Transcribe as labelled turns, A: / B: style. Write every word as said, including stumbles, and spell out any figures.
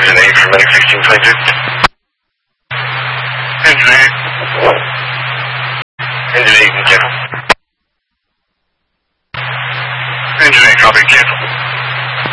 A: Engine eight for Medic sixteen twenty-two. Engine eight. Engine eight, cancel. Engine eight, copy, cancel.